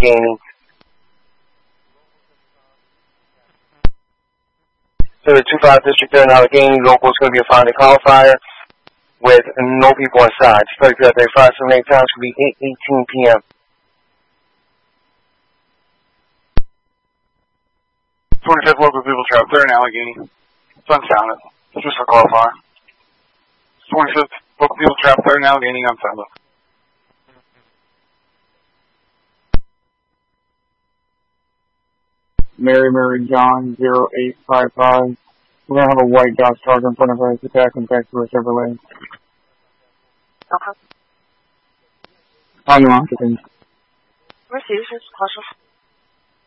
Allegheny. So the 2-5 district there in Allegheny, local is going to be a 5-day qualifier with no people inside. Study period day 578 times will be 8:18 p.m. 25th local people trap there in Allegheny. Unsounded. Just a qualifier. 25th local people trap there in Allegheny. Unsounded. Mary John 0855. We're going to have a white Dodge Charger in front of us attacking back to our Chevrolet. Okay. On the occupant. Received. Cautious.